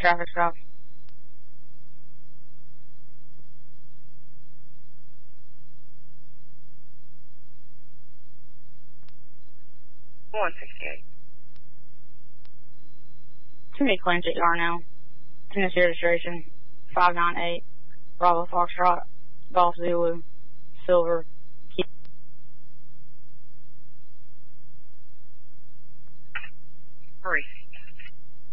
traffic stop. 168. To me, claims at Yarnell. Tennessee registration 598 Bravo Foxtrot Golf Zulu Silver